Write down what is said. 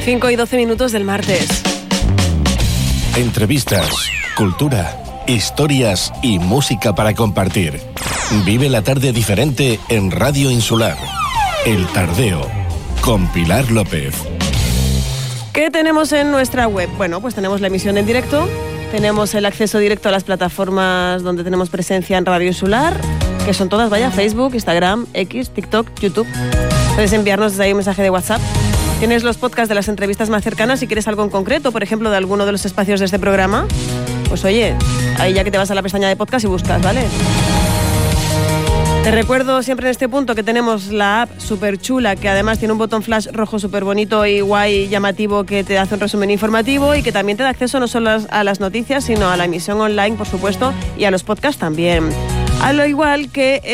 5:12 del martes. Entrevistas, cultura, historias y música para compartir. Vive la tarde diferente en Radio Insular. El Tardeo, con Pilar López. ¿Qué tenemos en nuestra web? Bueno, pues tenemos la emisión en directo, tenemos el acceso directo a las plataformas donde tenemos presencia en Radio Insular, que son todas, vaya, Facebook, Instagram, X, TikTok, YouTube. Puedes enviarnos desde ahí un mensaje de WhatsApp. Tienes los podcasts de las entrevistas más cercanas. Si quieres algo en concreto, por ejemplo, de alguno de los espacios de este programa, pues oye, ahí ya que te vas a la pestaña de podcast y buscas, ¿vale? Te recuerdo siempre en este punto que tenemos la app súper chula, que además tiene un botón flash rojo súper bonito y guay, llamativo, que te hace un resumen informativo y que también te da acceso no solo a las noticias, sino a la emisión online, por supuesto, y a los podcasts también. A lo igual que